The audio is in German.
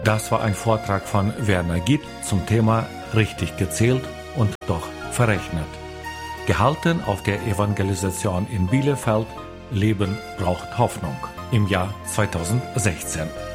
Das war ein Vortrag von Werner Gitt zum Thema Richtig gezählt und doch verrechnet. Gehalten auf der Evangelisation in Bielefeld, Leben braucht Hoffnung im Jahr 2016.